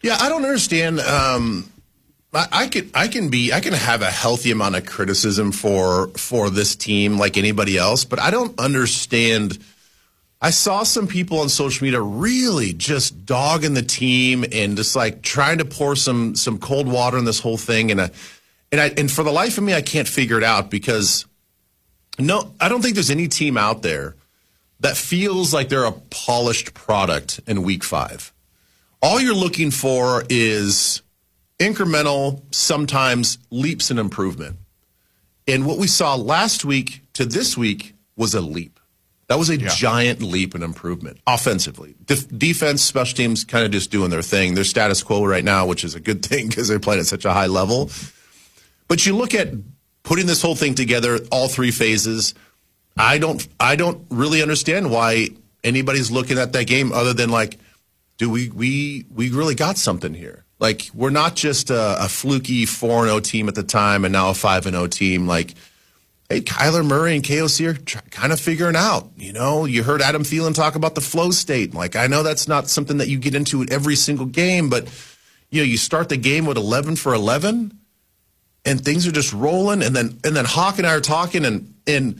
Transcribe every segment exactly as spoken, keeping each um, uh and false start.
Yeah, I don't understand. Um, I, I can I can be I can have a healthy amount of criticism for for this team like anybody else, but I don't understand. I saw some people on social media really just dogging the team and just like trying to pour some some cold water on this whole thing, and a, and I and for the life of me, I can't figure it out because no, I don't think there's any team out there that feels like they're a polished product in week five. All you're looking for is incremental, sometimes leaps in improvement. And what we saw last week to this week was a leap. That was a yeah. giant leap in improvement offensively. Def- defense, special teams kind of just doing their thing. They're status quo right now, which is a good thing because they're playing at such a high level. But you look at putting this whole thing together, all three phases, I don't I don't really understand why anybody's looking at that game other than like, do we we we really got something here? Like, we're not just a, a fluky four and oh team at the time and now a five and oh team. Like, hey, Kyler Murray and K O C are try, kind of figuring out. You know, you heard Adam Thielen talk about the flow state. Like, I know that's not something that you get into in every single game, but, you know, you start the game with eleven for eleven, and things are just rolling. And then and then Hawk and I are talking, and and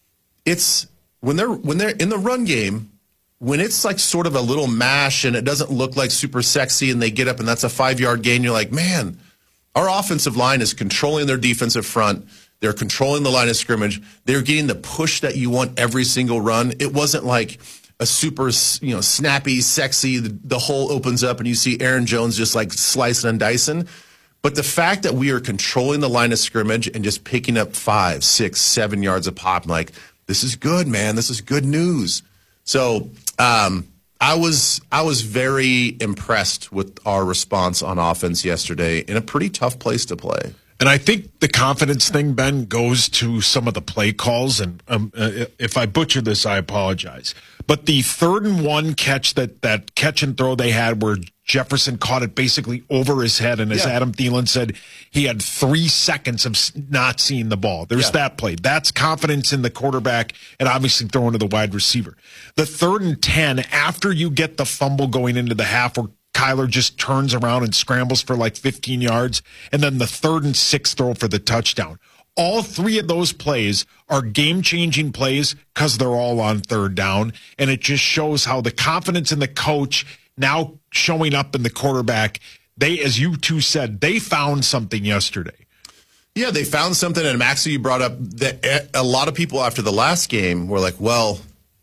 it's when they're when they're in the run game, when it's like sort of a little mash and it doesn't look like super sexy and they get up and that's a five-yard gain, you're like, man, our offensive line is controlling their defensive front. They're controlling the line of scrimmage. They're getting the push that you want every single run. It wasn't like a super, you know, snappy, sexy, the, the hole opens up and you see Aaron Jones just like slicing and dicing. But the fact that we are controlling the line of scrimmage and just picking up five, six, seven yards a pop, I'm like, this is good, man. This is good news. So um, I was I was very impressed with our response on offense yesterday in a pretty tough place to play. And I think the confidence thing, Ben, goes to some of the play calls. And um, uh, if I butcher this, I apologize. But the third and one catch, that, that catch and throw they had where Jefferson caught it basically over his head. And as yeah. Adam Thielen said, he had three seconds of not seeing the ball. There's yeah. that play. That's confidence in the quarterback and obviously throwing to the wide receiver. The third and ten, after you get the fumble going into the half where Kyler just turns around and scrambles for like fifteen yards, and then the third and six throw for the touchdown. All three of those plays are game-changing plays because they're all on third down, and it just shows how the confidence in the coach now showing up in the quarterback. They, as you two said, they found something yesterday. Yeah, they found something, and Maxie, you brought up that a lot of people after the last game were like, well,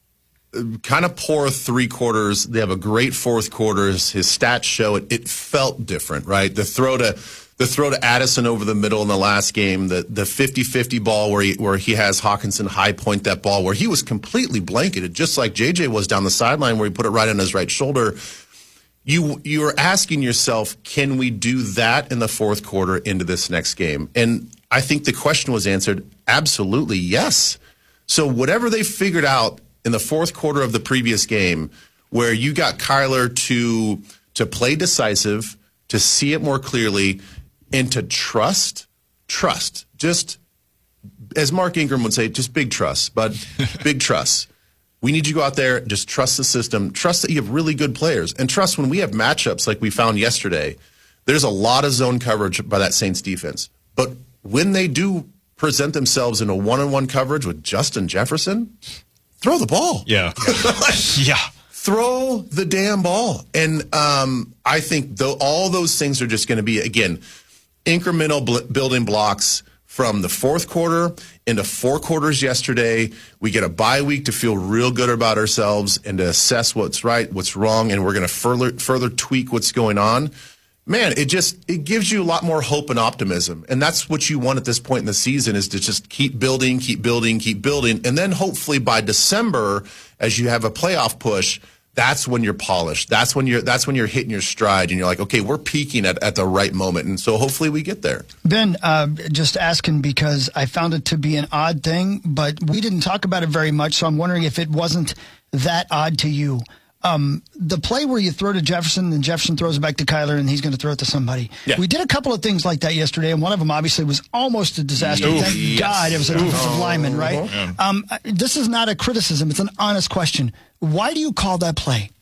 kind of poor three quarters. They have a great fourth quarters. His stats show it. It felt different, right? The throw to the throw to Addison over the middle in the last game, the the fifty-fifty ball where he where he has Hawkinson high point that ball where he was completely blanketed, just like J J was down the sideline where he put it right on his right shoulder. You you're asking yourself, can we do that in the fourth quarter into this next game? And I think the question was answered absolutely yes. So whatever they figured out in the fourth quarter of the previous game, where you got Kyler to to play decisive, to see it more clearly, and to trust, trust, just as Mark Ingram would say, just big trust, but big trust. We need you to go out there, just trust the system, trust that you have really good players, and trust when we have matchups like we found yesterday, there's a lot of zone coverage by that Saints defense. But when they do present themselves in a one-on-one coverage with Justin Jefferson, throw the ball. Yeah. yeah. Throw the damn ball. And um, I think though all those things are just going to be, again, incremental bl- building blocks from the fourth quarter into four quarters yesterday. We get a bye week to feel real good about ourselves and to assess what's right, what's wrong, and we're going to further further tweak what's going on. Man, it just it gives you a lot more hope and optimism. And that's what you want at this point in the season, is to just keep building, keep building, keep building. And then hopefully by December, as you have a playoff push, that's when you're polished. That's when you're that's when you're hitting your stride and you're like, okay, we're peaking at, at the right moment. And so hopefully we get there. Ben, uh, just asking because I found it to be an odd thing, but we didn't talk about it very much. So I'm wondering if it wasn't that odd to you. Um, the play where you throw to Jefferson and Jefferson throws it back to Kyler and he's going to throw it to somebody. Yeah. We did a couple of things like that yesterday, and one of them obviously was almost a disaster. Oof, Thank yes. God it was a defensive oh, lineman, right? Yeah. Um, this is not a criticism. It's an honest question. Why do you call that play?